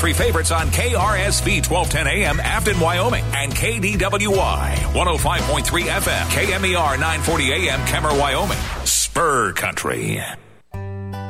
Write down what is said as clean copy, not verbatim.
country favorites on KRSV 1210 AM Afton, Wyoming, and KDWY 105.3 FM, KMER 940 AM Kemmer, Wyoming. Spur Country.